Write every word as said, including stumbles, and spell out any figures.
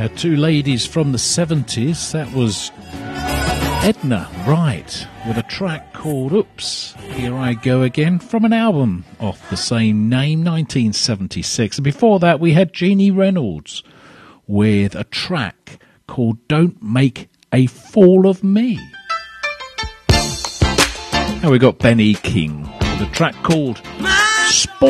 Uh, two ladies from the seventies. That was Edna Wright with a track called Oops, Here I Go Again, from an album of the same name, nineteen seventy-six. And before that, we had Jeannie Reynolds with a track called Don't Make a Fool of Me. Now we got Benny King with a track called Sport.